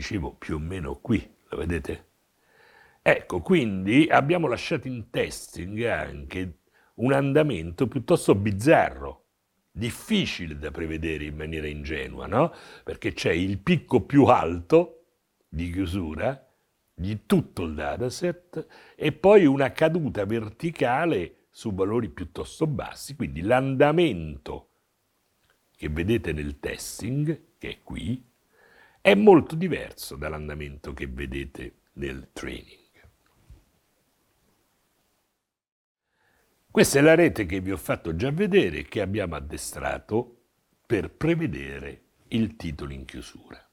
dicevo più o meno qui, lo vedete? Ecco, quindi abbiamo lasciato in testing anche un andamento piuttosto bizzarro, difficile da prevedere in maniera ingenua, no? Perché c'è il picco più alto di chiusura di tutto il dataset e poi una caduta verticale su valori piuttosto bassi, quindi l'andamento che vedete nel testing, che è qui, è molto diverso dall'andamento che vedete nel training. Questa è la rete che vi ho fatto già vedere, che abbiamo addestrato per prevedere il titolo in chiusura.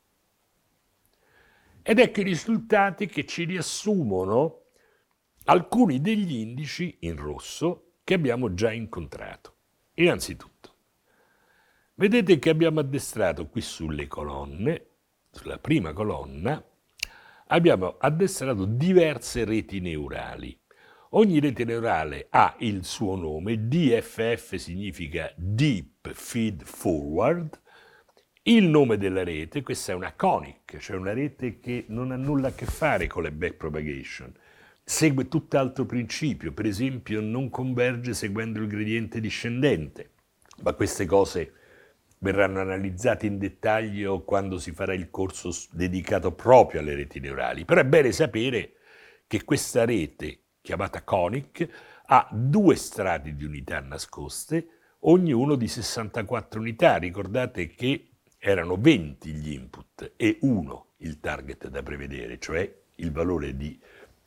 Ed ecco i risultati che ci riassumono alcuni degli indici in rosso che abbiamo già incontrato. Innanzitutto, vedete che abbiamo addestrato qui sulle colonne, sulla prima colonna, abbiamo addestrato diverse reti neurali. Ogni rete neurale ha il suo nome, DFF significa Deep Feed Forward, il nome della rete, questa è una conic, cioè una rete che non ha nulla a che fare con le backpropagation, segue tutt'altro principio, per esempio non converge seguendo il gradiente discendente, ma queste cose verranno analizzate in dettaglio quando si farà il corso dedicato proprio alle reti neurali. Però è bene sapere che questa rete, chiamata conic, ha due strati di unità nascoste, ognuno di 64 unità. Ricordate che erano 20 gli input e 1 il target da prevedere, cioè il valore di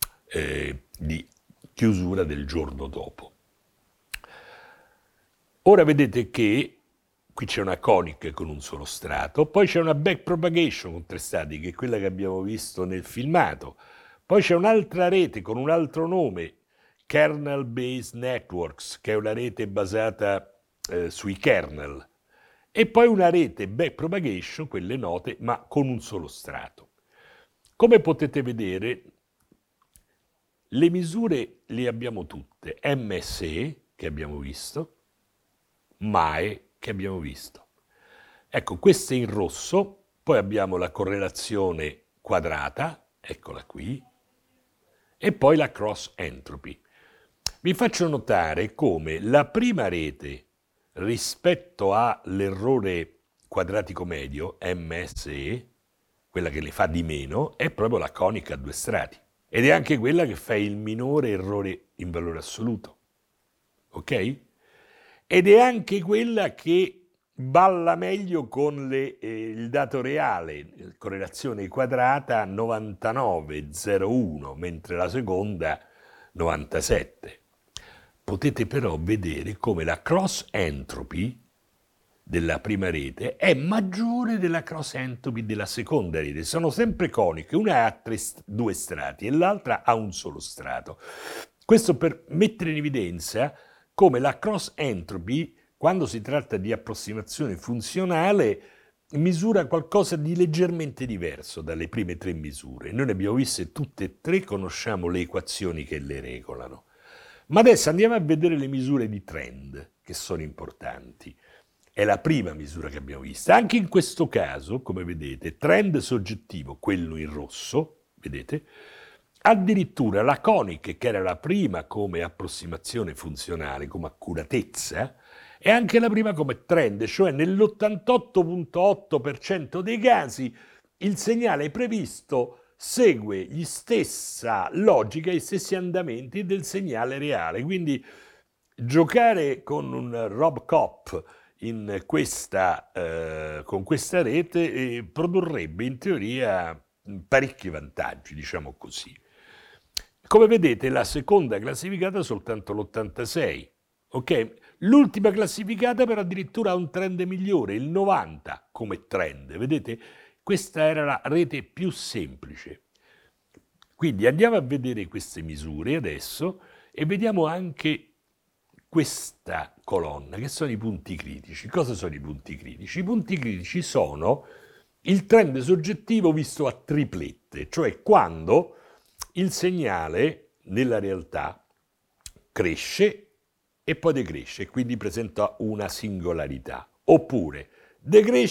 chiusura del giorno dopo. Ora vedete che qui c'è una conic con un solo strato, poi c'è una backpropagation con 3 strati, che è quella che abbiamo visto nel filmato, poi c'è un'altra rete con un altro nome, Kernel Based Networks, che è una rete basata sui kernel, e poi una rete backpropagation, quelle note, ma con un solo strato. Come potete vedere, le misure le abbiamo tutte, MSE, che abbiamo visto, MAE, che abbiamo visto. Ecco, questa è in rosso, poi abbiamo la correlazione quadrata, eccola qui, e poi la cross entropy. Vi faccio notare come la prima rete rispetto all'errore quadratico medio, MSE, quella che le fa di meno, è proprio la conica a 2 strati. Ed è anche quella che fa il minore errore in valore assoluto. Ok? Ed è anche quella che balla meglio con il dato reale, correlazione quadrata 99,01, mentre la seconda 97. Potete però vedere come la cross entropy della prima rete è maggiore della cross entropy della seconda rete. Sono sempre coniche, una ha 2 strati e l'altra ha un solo strato. Questo per mettere in evidenza come la cross entropy, quando si tratta di approssimazione funzionale, misura qualcosa di leggermente diverso dalle prime 3 misure. Noi ne abbiamo viste tutte e 3, conosciamo le equazioni che le regolano. Ma adesso andiamo a vedere le misure di trend, che sono importanti. È la prima misura che abbiamo visto. Anche in questo caso, come vedete, trend soggettivo, quello in rosso, vedete, addirittura la conic, che era la prima come approssimazione funzionale, come accuratezza, è anche la prima come trend, cioè nell'88,8% dei casi il segnale previsto segue gli stessa logica, gli stessi andamenti del segnale reale. Quindi giocare con un Rob Cop con questa rete produrrebbe in teoria parecchi vantaggi, diciamo così. Come vedete, la seconda classificata soltanto l'86, ok? L'ultima classificata però addirittura ha un trend migliore, il 90 come trend, vedete? Questa era la rete più semplice. Quindi andiamo a vedere queste misure adesso e vediamo anche questa colonna, che sono i punti critici. Cosa sono i punti critici? I punti critici sono il trend soggettivo visto a triplette, cioè quando il segnale nella realtà cresce e poi decresce, quindi presenta una singolarità, oppure decresce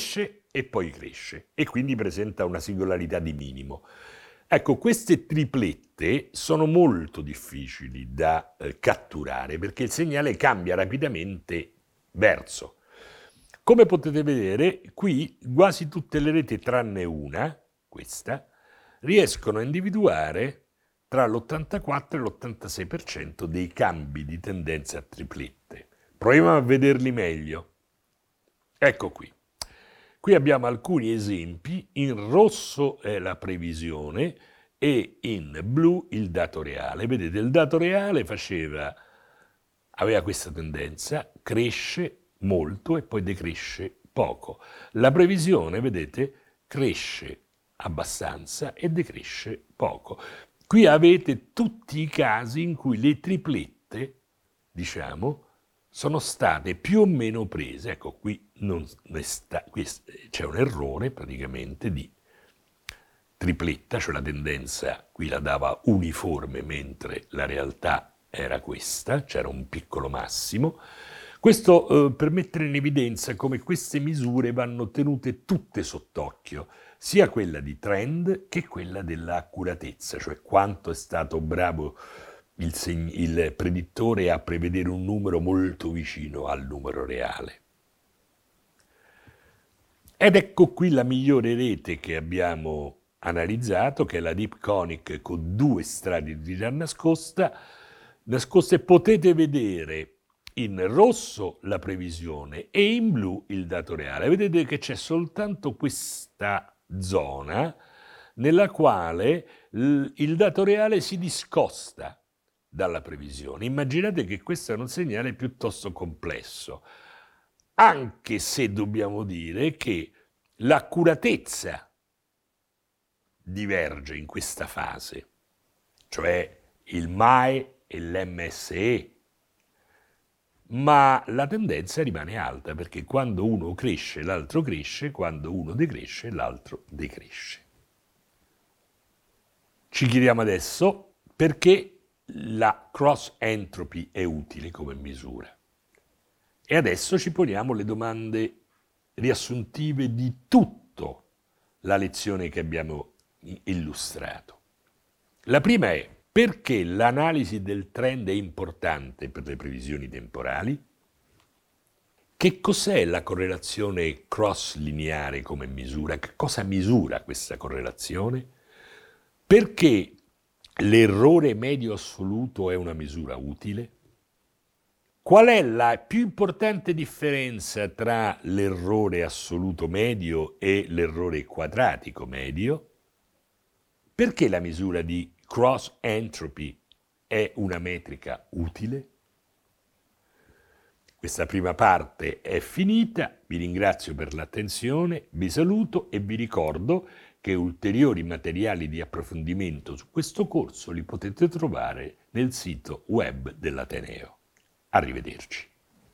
e poi cresce e quindi presenta una singolarità di minimo. Ecco, queste triplette sono molto difficili da catturare perché il segnale cambia rapidamente verso. Come potete vedere, qui quasi tutte le reti, tranne una, questa, riescono a individuare tra l'84 e l'86% dei cambi di tendenza a triplette. Proviamo a vederli meglio. Ecco qui. Qui abbiamo alcuni esempi, in rosso è la previsione e in blu il dato reale. Vedete, il dato reale aveva questa tendenza, cresce molto e poi decresce poco. La previsione, vedete, cresce abbastanza e decresce poco. Qui avete tutti i casi in cui le triplette, diciamo, sono state più o meno prese. Ecco, qui c'è un errore praticamente di tripletta, cioè la tendenza qui la dava uniforme mentre la realtà era questa, c'era un piccolo massimo. Questo per mettere in evidenza come queste misure vanno tenute tutte sott'occhio, sia quella di trend che quella dell'accuratezza, cioè quanto è stato bravo il predittore a prevedere un numero molto vicino al numero reale. Ed ecco qui la migliore rete che abbiamo analizzato, che è la Deep Conic con 2 strati di verità nascoste. Potete vedere in rosso la previsione e in blu il dato reale. Vedete che c'è soltanto questa zona nella quale il dato reale si discosta dalla previsione. Immaginate che questo è un segnale piuttosto complesso, anche se dobbiamo dire che l'accuratezza diverge in questa fase, cioè il MAE e l'MSE, ma la tendenza rimane alta perché quando uno cresce l'altro cresce, quando uno decresce l'altro decresce. Ci chiediamo adesso perché la cross entropy è utile come misura. E adesso ci poniamo le domande riassuntive di tutta la lezione che abbiamo illustrato. La prima è: perché l'analisi del trend è importante per le previsioni temporali? Che cos'è la correlazione cross lineare come misura? Che cosa misura questa correlazione? Perché l'errore medio assoluto è una misura utile? Qual è la più importante differenza tra l'errore assoluto medio e l'errore quadratico medio? Perché la misura di cross entropy è una metrica utile? Questa prima parte è finita, vi ringrazio per l'attenzione, vi saluto e vi ricordo che ulteriori materiali di approfondimento su questo corso li potete trovare nel sito web dell'Ateneo. Arrivederci.